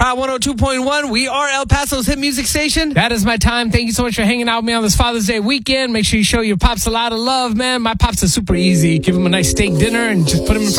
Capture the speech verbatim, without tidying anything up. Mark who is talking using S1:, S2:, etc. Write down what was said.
S1: Hot one oh two point one. We are El Paso's hit music station.
S2: That is my time. Thank you so much for hanging out with me on this Father's Day weekend. Make sure you show your pops a lot of love, man. My pops are super easy. Give him a nice steak dinner and just put him in front